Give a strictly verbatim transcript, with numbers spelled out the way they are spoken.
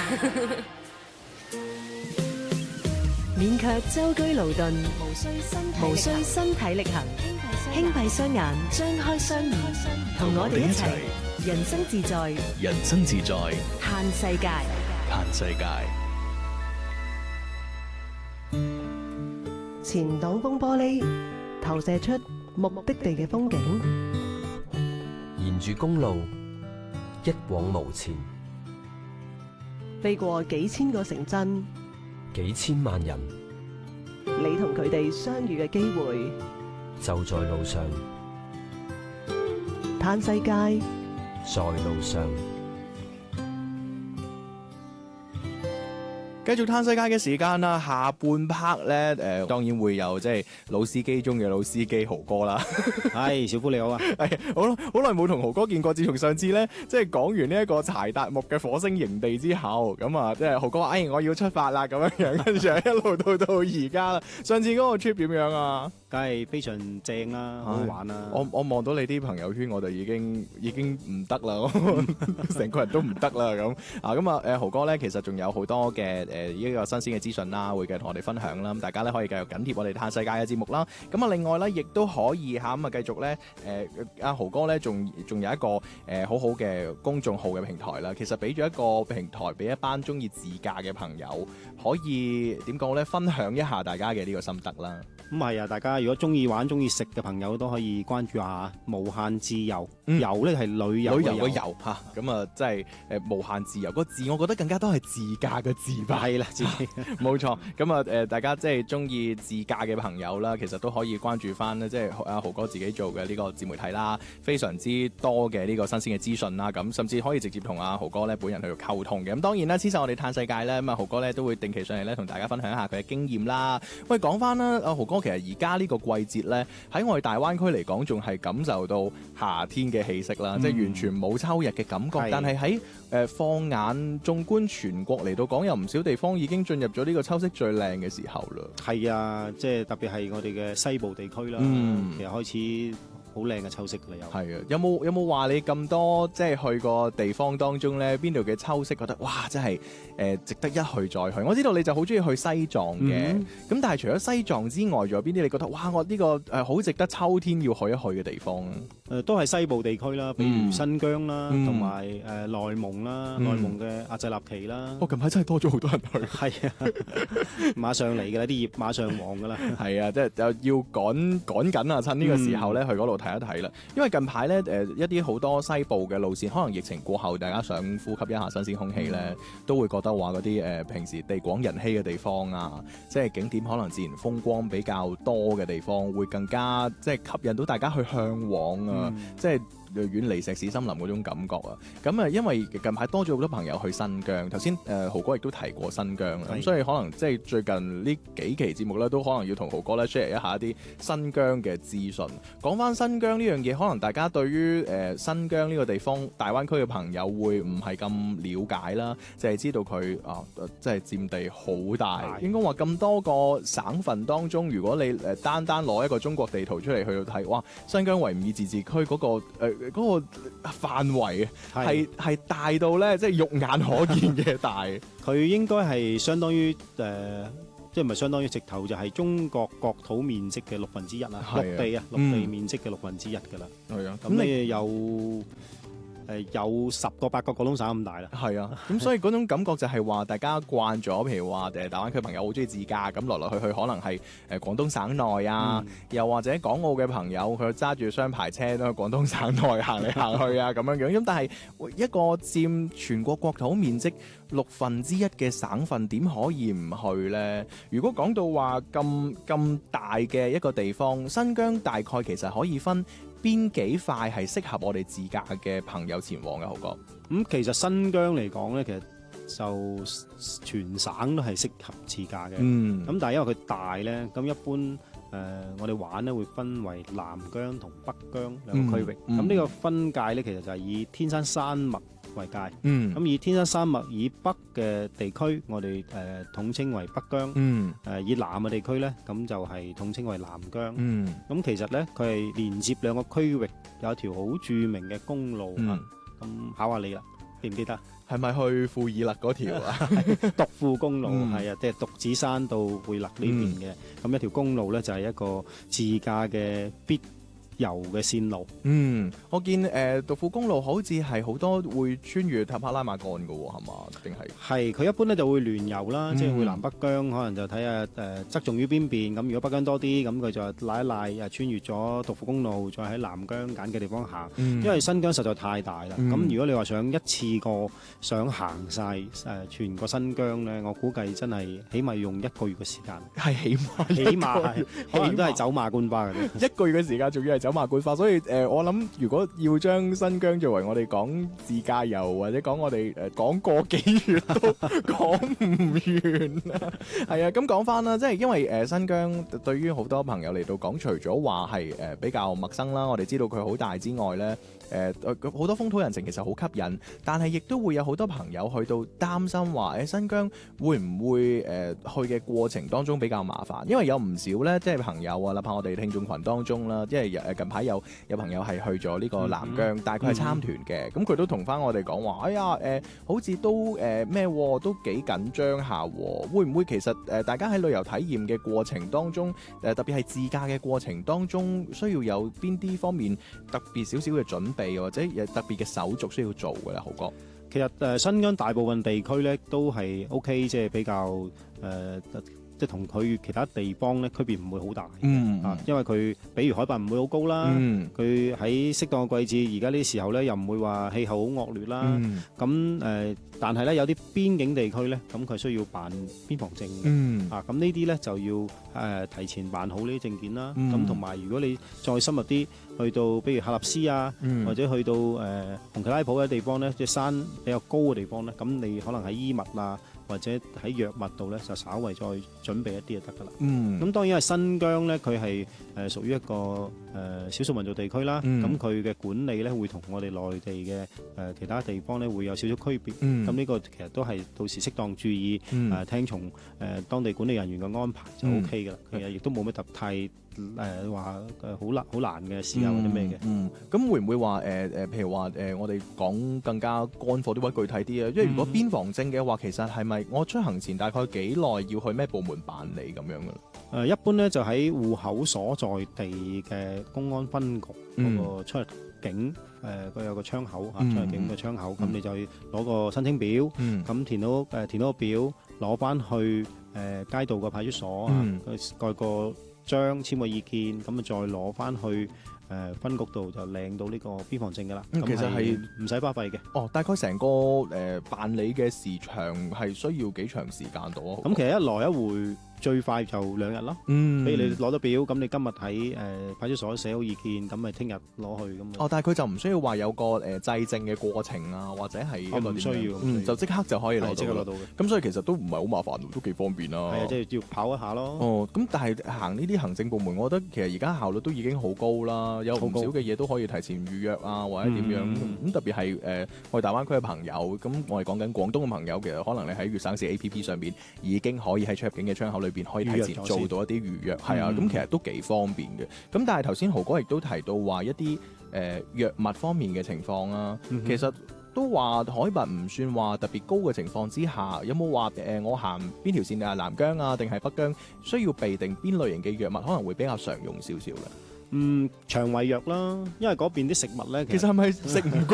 免卻舟車勞頓，無需身體無需身體力行，輕閉雙眼，張開雙耳，同我哋一齊人生自在， 人生自在， 嘆世界， 嘆世界。 前擋風玻璃投射出目的地嘅風景， 沿住公路一往無前， 飛過幾千個城鎮， 幾千萬人， 你同佢哋相遇嘅機會就在路上。 嘆世界， 在路上。 繼續嘆世界嘅時間啦，下半 part 咧，誒、呃，當然會有即係老司機中嘅老司機豪哥啦。 係小夫你好啊， 係好啦，好耐冇同豪哥見過。自從上次咧，即係講完呢一個柴達木嘅火星營地之後，咁啊，即係豪哥話，哎，我要出發啦，咁樣樣，跟住一路到到而家啦。上次嗰個 trip 點樣啊？ 梗係非常正啦，好好玩啦。 我我望到你啲朋友圈，我就已經已經唔得啦，成個人都唔得啦咁啊。咁啊，誒豪哥咧，其實仲有好多嘅誒呢個新鮮嘅資訊啦，會繼續同我哋分享啦。咁大家咧可以繼續緊貼我哋嘆世界嘅節目啦。咁啊，另外咧亦都可以嚇咁啊，繼續咧誒阿豪哥咧，仲仲有一個誒、呃、好好嘅公眾號嘅平台啦。其實俾咗一個平台俾一班中意自駕嘅朋友，可以點講咧？分享一下大家嘅呢個心得啦。 咁係啊，大家如果中意玩、中意食嘅朋友都可以關注下無限自由。 嗯、 遊咧係旅遊旅遊嘅遊嚇，咁啊即係誒無限自由、個字，我覺得更加多係自駕嘅自吧。 係啦，自冇錯。咁啊誒，大家即係中意自駕嘅朋友啦，其實都可以關注翻咧，即係阿豪哥自己做嘅呢個自媒體啦，非常之多嘅呢個新鮮嘅資訊啦。咁甚至可以直接同阿豪哥咧本人去到溝通嘅。咁當然啦，黐實我哋嘆世界咧，咁啊豪哥咧都會定期上嚟咧同大家分享一下佢嘅經驗啦。喂，講翻啦，阿豪哥其實而家呢個季節咧喺我哋大灣區嚟講，仲係感受到夏天嘅氣息啦，嗯、即係完全冇秋日嘅感覺。是但係喺誒放眼縱觀全國嚟到講，有唔少地方已經進入咗呢個秋色最靚嘅時候啦。 係啊，即係特別係我哋嘅西部地區啦， 嗯、 其實開始好靚嘅秋色啦，又係啊！有冇有冇話你咁多即係去過地方當中咧，邊度嘅秋色覺得哇，真係誒、呃、值得一去再去？我知道你就好中意去西藏嘅，咁、嗯、但係除咗西藏之外，仲有邊啲你覺得哇，我呢、呢個誒好、呃、值得秋天要去一去嘅地方？誒、 呃、都係西部地區啦，比如新疆啦，同埋誒內蒙啦， 嗯、 內蒙嘅阿濟納旗啦。 哦，近排真係多咗好多人去。 係啊，馬上嚟嘅啦，啲葉馬上黃噶啦。 係啊，即係就要趕趕緊啊！趁呢個時候咧，去嗰度睇一睇啦。因為近排咧誒一啲好多西部嘅路線，可能疫情過後，大家想呼吸一下新鮮空氣咧，嗯、都會覺得話嗰啲誒平時地廣人稀嘅地方啊，即係景點可能自然風光比較多嘅地方，會更加即係吸引到大家去向往啊！嗯、即係遠離石屎森林嗰種感覺啊！咁啊，因為近排多咗好多朋友去新疆，頭先誒豪哥亦都提過新疆啦，咁是所以可能即係最近呢幾期節目咧，都可能要同豪哥咧 share 一下一啲新疆嘅資訊。講翻新疆呢樣嘢，可能大家對於誒、呃、新疆呢個地方大灣區嘅朋友會唔係咁了解啦，就係、是、知道佢啊，即係佔地好大，是應該話咁多個省份當中，如果你誒單單攞一個中國地圖出嚟去到睇，哇！新疆維吾爾自治區嗰、那個誒。呃嗰個範圍係係大到咧，即係肉眼可見嘅大。 佢應該係相當於誒、呃，即係唔係相當於直頭就係中國國土面積嘅六分之一啦，陸地啊，陸地面積嘅六分之一㗎啦。係啊，咁你有。誒有十個八個廣東省咁大啦， 係啊，咁所以嗰種感覺就係話大家慣咗，譬如話誒大灣區朋友好中意自駕，咁來來去去可能係誒廣東省內啊，嗯、又或者港澳嘅朋友佢揸住雙牌車都去廣東省內行嚟行去啊咁樣樣，咁但係一個佔全國國土面積六分之一嘅省份點可以唔去呢？如果講到話咁咁大嘅一個地方，新疆大概其實可以分邊幾塊係適合我哋自駕嘅朋友前往嘅，豪哥？咁、 嗯、其實新疆嚟講咧，其實就全省都係適合自駕嘅。嗯，咁但係因為佢大咧，咁一般誒、呃、我哋玩咧會分為南疆同北疆兩個區域。咁呢、嗯嗯、個分界咧，其實就係以天山山脈為界。嗯，咁以天山山脈以北嘅地區，我哋誒、呃、統稱為北疆。嗯，誒、呃、以南嘅地區咧，咁就係統稱為南疆。嗯，咁其實咧，佢係連接兩個區域，有一條好著名嘅公路啊。咁、嗯、考下你啦，記唔記得？ 係咪去富爾勒嗰條啊？ 獨富公路嗯係啊，即係獨子山到貝勒呢邊嘅，咁、一條公路咧就係一個自駕嘅必遊嘅線路。 嗯，我見誒獨富公路好似係好多會穿越塔帕拉馬幹嘅喎，係嘛？定係？ 係佢一般咧就會聯遊啦， 嗯即係會南北疆，可能就睇下誒側重於邊邊。咁如果北疆多啲，咁佢就拉一拉誒穿越咗獨富公路，再喺南疆揀嘅地方行。 嗯因為新疆實在太大啦，咁、 嗯如果你話想一次過想行晒誒、呃、全個新疆咧，我估計真係起碼用一個月嘅時間， 係起碼起碼係可能都係走馬觀花嘅啫。 一個月嘅時間，仲要係走馬觀花，所以誒、呃，我諗如果要將新疆作為我哋講自駕遊，或者講我哋誒講個幾月都講唔完啊！係啊，咁講翻啦，即係因為誒、呃、新疆對於好多朋友嚟到講，除咗話係誒比較陌生啦，我哋知道佢好大之外咧。誒好、呃、多風土人情其實好吸引，但係亦都會有好多朋友去到擔心話誒、欸、新疆會唔會誒、呃、去嘅過程當中比較麻煩，因為有唔少咧即係朋友啊，哪怕我哋聽眾群當中啦，即係誒近排有有朋友係去咗呢個南疆，嗯、但係佢係參團嘅，咁佢、嗯、都同翻我哋講話，哎呀誒、呃、好似都誒咩、呃、都幾緊張下，會唔會其實誒、呃、大家喺旅遊體驗嘅過程當中誒、呃、特別係自駕嘅過程當中，需要有邊啲方面特別少少嘅準備或者有特別嘅手續需要做嘅咧，豪哥。 其實誒、呃、新疆大部分地區咧都係 O K，即係比較誒、呃，即係同佢其他地方咧區別唔會好大。 嗯啊，因為佢比如海拔唔會好高啦，佢喺適當嘅季節，而家呢時候咧又唔會話氣候好惡劣啦。咁誒、 嗯呃，但係咧有啲邊境地區咧，咁佢需要辦邊防證嘅。 嗯、 啊，咁呢啲咧就要誒、呃、提前辦好呢啲證件啦。 嗯咁同埋如果你再深入啲，去到比如喀納斯啊， 嗯、 或者去到誒、呃、紅旗拉普嘅地方咧，即係山比較高嘅地方咧，咁你可能喺衣物啊，或者喺藥物度咧，就稍為再準備一啲就得㗎啦。 嗯， 咁當然係新疆咧，佢係誒屬於一個誒、呃、少數民族地區啦。咁佢嘅管理咧，會同我哋內地嘅誒、呃、其他地方咧，會有少少區別。咁呢、嗯、個其實都係到時適當注意誒、 嗯呃，聽從誒、呃、當地管理人員嘅安排就 O K 㗎啦。其實亦都冇乜特太誒話誒好難好難嘅事啊或者咩嘅。 嗯，咁、嗯、會唔會話誒誒，譬如話誒、呃，我哋講更加乾貨啲或者具體啲啊？因為如果邊防證嘅話，其實係咪我出行前大概幾耐要去咩部門辦理咁樣嘅？誒、 呃，一般咧就喺戶口所在地嘅公安分局嗰個出入境誒，佢、呃、有個窗口嚇、嗯、出入境嘅窗口，咁、嗯、你就攞個申請表，咁、嗯、填到誒、呃、填到個表，攞翻去誒、呃、街道個派出所啊，佢蓋個章簽個意見，咁啊再攞翻去。誒、呃、分局度就領到呢個邊防證㗎啦，咁、嗯、其實係唔使花費嘅。 哦，大概成個誒、呃、辦理嘅時長係需要幾長時間到啊？ 咁其實一來一回最快就兩日咯。嗯，比如你攞到表，咁你今日喺誒派出所寫好意見，咁咪聽日攞去咁。 哦，但係佢就唔需要話有個誒、呃、制證嘅過程啊，或者係一個唔需要， 嗯，就即刻就可以攞到， 即刻攞到嘅。 咁所以其實都唔係好麻煩，都幾方便啦。 係啊，即係要跑一下咯。 哦，咁但係行呢啲行政部門，我覺得其實而家效率都已經好高啦，有唔少嘅嘢都可以提前預約啊，或者點樣咁、嗯、特別係誒、呃、我哋大灣區嘅朋友，咁我哋講緊廣東嘅朋友，其實可能你喺粵省市 A P P 上邊已經可以喺出入境嘅窗口裏邊可以提前做到一啲預約，係啊，咁、嗯、其實都幾方便嘅。咁但係頭先豪哥亦都提到話一啲誒、呃、藥物方面嘅情況啊，嗯、其實都話海拔唔算話特別高嘅情況之下，有冇話誒我行邊條線啊？南疆啊，定係北疆需要備定邊類型嘅藥物，可能會比較常用少少咧？ 嗯，腸胃藥啦，因為嗰邊啲食物咧， 其實係咪食唔